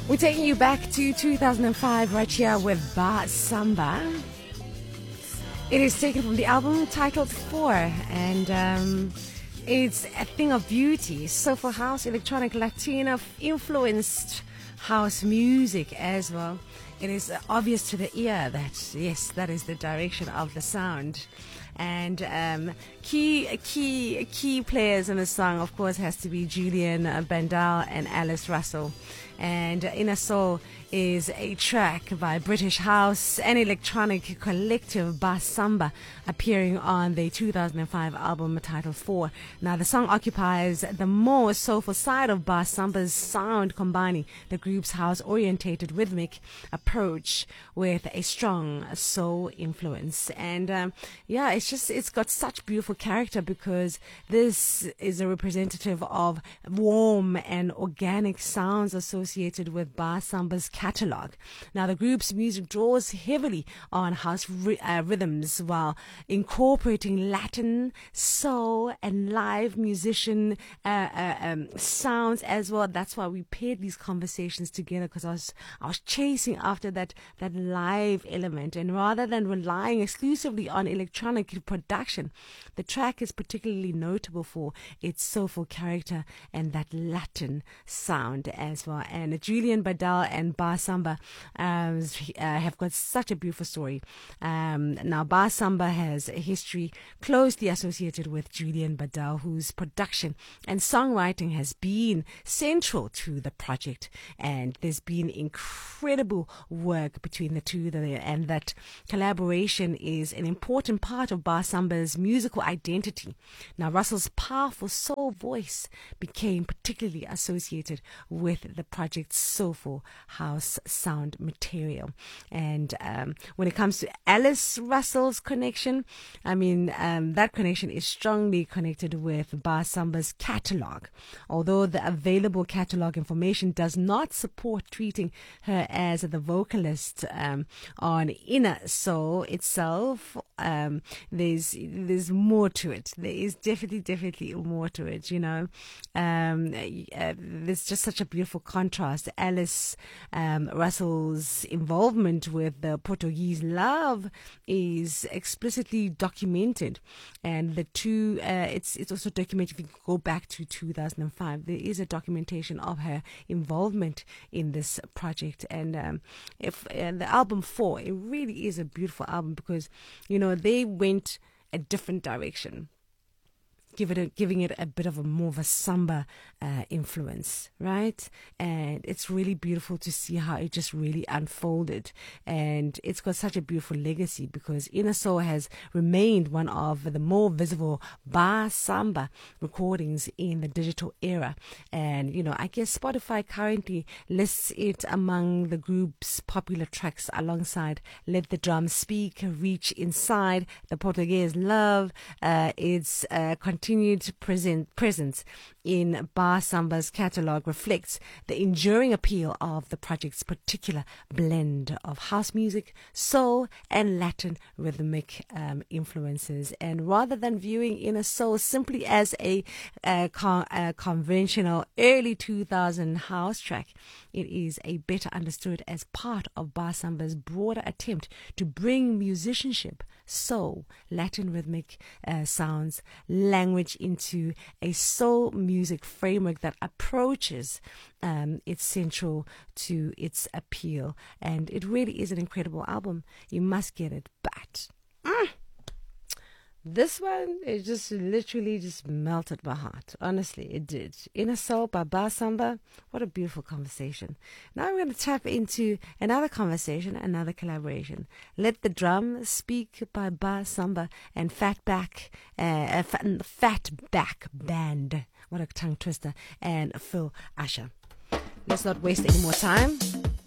We're taking you back to 2005 right here with Ba Samba. It is taken from the album titled Four, and it's a thing of beauty, soulful house, electronic, Latino influenced house music as well. It is obvious to the ear that, yes, that is the direction of the sound. And key players in the song, of course, has to be Julian Bandal and Alice Russell. And Inner Soul is a track by British house and electronic collective Ba Samba, appearing on the 2005 album titled Four. Now, the song occupies the more soulful side of Ba Samba's sound, combining the group's house-orientated rhythmic approach with a strong soul influence. And it's got such beautiful character because this is a representative of warm and organic sounds associated with Ba Samba's catalog. Now, the group's music draws heavily on house rhythms while incorporating Latin, soul, and live musician sounds as well. That's why we paired these conversations together, because I was chasing after that live element, and rather than relying exclusively on electronic production, the track is particularly notable for its soulful character and that Latin sound as well. And Julian Bandal and Ba Samba have got such a beautiful story. Now, Ba Samba has a history closely associated with Julian Bandal, whose production and songwriting has been central to the project, and there's been incredible work between the two, and that collaboration is an important part of Ba Samba's musical identity. Now, Russell's powerful soul voice became particularly associated with the project's soulful house sound material. And when it comes to Alice Russell's connection, that connection is strongly connected with Ba Samba's catalog. Although the available catalog information does not support treating her as the vocalist on Inner Soul itself, there's more to it. There is definitely more to it, there's just such a beautiful contrast. Alice Russell's involvement with the Portuguese love is explicitly documented, and the two, it's also documented. If you go back to 2005, there is a documentation of her involvement in this project. And the album Four, it really is a beautiful album because they went a different direction, giving it a bit of a more of a samba influence, right? And it's really beautiful to see how it just really unfolded, and it's got such a beautiful legacy because Inner Soul has remained one of the more visible Ba Samba recordings in the digital era. And I guess Spotify currently lists it among the group's popular tracks alongside Let the Drums Speak, Reach Inside, The Portuguese Love. Its continued presence in Ba Samba's catalogue reflects the enduring appeal of the project's particular blend of house music, soul, and Latin rhythmic influences. And rather than viewing Inner Soul simply as a conventional early 2000 house track, it is a better understood as part of Ba Samba's broader attempt to bring musicianship, soul, Latin rhythmic sounds, language into a soul music framework that approaches it's central to its appeal. And it really is an incredible album. You must get it. But this one, it just literally just melted my heart. Honestly, it did. Inner Soul by Ba Samba. What a beautiful conversation. Now we're going to tap into another conversation, another collaboration. Let the Drum Speak by Ba Samba and Fatback Band. What a tongue twister. And Phil Asher. Let's not waste any more time.